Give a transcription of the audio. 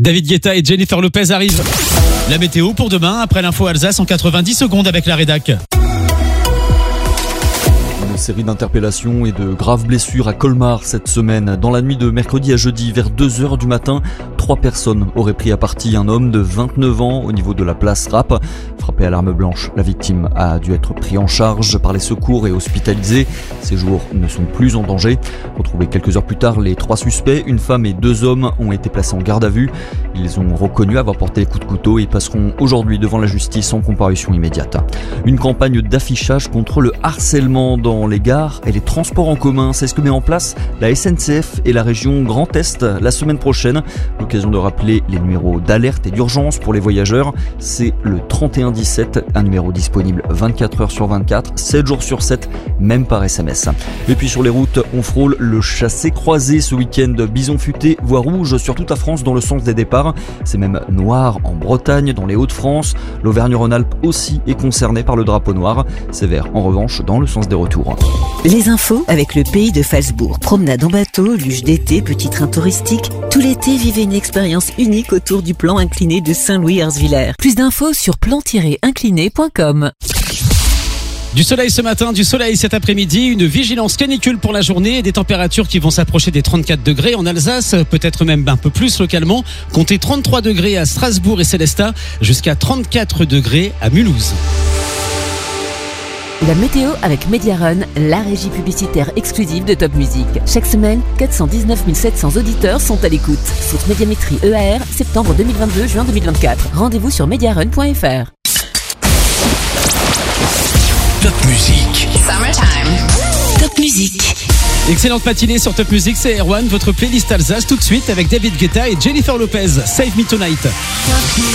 David Guetta et Jennifer Lopez arrivent. La météo pour demain, après l'info Alsace en 90 secondes avec la rédac. Une série d'interpellations et de graves blessures à Colmar cette semaine. Dans la nuit de mercredi à jeudi, vers 2h du matin, 3 personnes auraient pris à partie un homme de 29 ans au niveau de la place Rapp. Frappé à l'arme blanche, la victime a dû être pris en charge par les secours et hospitalisé. Ses jours ne sont plus en danger. Retrouvés quelques heures plus tard, les 3 suspects, une femme et 2 hommes, ont été placés en garde à vue. Ils ont reconnu avoir porté les coups de couteau et passeront aujourd'hui devant la justice en comparution immédiate. Une campagne d'affichage contre le harcèlement dans les gares et les transports en commun, c'est ce que met en place la SNCF et la région Grand Est la semaine prochaine. L'occasion de rappeler les numéros d'alerte et d'urgence pour les voyageurs. C'est le 3117, un numéro disponible 24 heures sur 24, 7 jours sur 7, même par SMS. Et puis sur les routes, on frôle le chassé-croisé ce week-end. Bison futé, voie rouge sur toute la France dans le sens des départs. C'est même noir en Bretagne, dans les Hauts-de-France. L'Auvergne-Rhône-Alpes aussi est concernée par le drapeau noir. C'est vert en revanche dans le sens des retours. Les infos avec le pays de Falsbourg. Promenade en bateau, luge d'été, petit train touristique. Tout l'été, vivez une expérience unique autour du plan incliné de Saint-Louis-Herzviller. Plus d'infos sur plan-incliné.com. Du soleil ce matin, du soleil cet après-midi, une vigilance canicule pour la journée et des températures qui vont s'approcher des 34 degrés en Alsace, peut-être même un peu plus localement. Comptez 33 degrés à Strasbourg et Célestat, jusqu'à 34 degrés à Mulhouse. La météo avec Mediarun, la régie publicitaire exclusive de Top Music. Chaque semaine, 419 700 auditeurs sont à l'écoute. Source Médiamétrie EAR, septembre 2022, juin 2024. Rendez-vous sur mediarun.fr. Top Music. Summertime. Top Music. Excellente matinée sur Top Music, c'est Erwan, votre playlist Alsace tout de suite avec David Guetta et Jennifer Lopez. Save Me Tonight.